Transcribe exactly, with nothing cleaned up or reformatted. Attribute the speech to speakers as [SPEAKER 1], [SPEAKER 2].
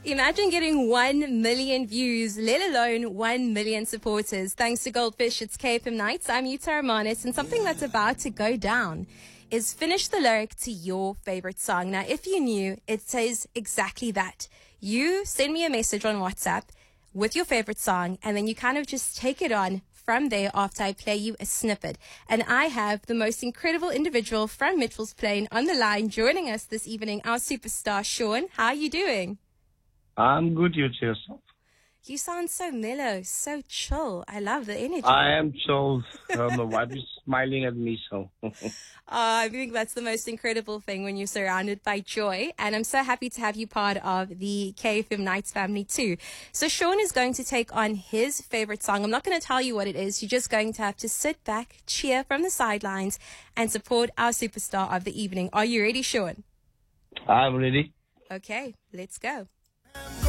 [SPEAKER 1] Imagine getting one million views, let alone one million supporters. Thanks to Goldfish, it's K F M Nights. I'm Yuta Armanis, and something that's about to go down is finish the lyric to your favorite song. Now, if you knew, it says exactly that. You send me a message on WhatsApp with your favorite song, and then you kind of just take it on from there after I play you a snippet. And I have the most incredible individual from Mitchell's Plain on the line joining us this evening, our superstar, Sean. How are you doing?
[SPEAKER 2] I'm good, you yourself.
[SPEAKER 1] You sound so mellow, so chill. I love the energy.
[SPEAKER 2] I am chilled. Uh, my wife is smiling at me, so.
[SPEAKER 1] uh, I think that's the most incredible thing when you're surrounded by joy. And I'm so happy to have you part of the K F M Nights family too. So Sean is going to take on his favorite song. I'm not going to tell you what it is. You're just going to have to sit back, cheer from the sidelines, and support our superstar of the evening. Are you ready, Sean?
[SPEAKER 2] I'm ready.
[SPEAKER 1] Okay, let's go.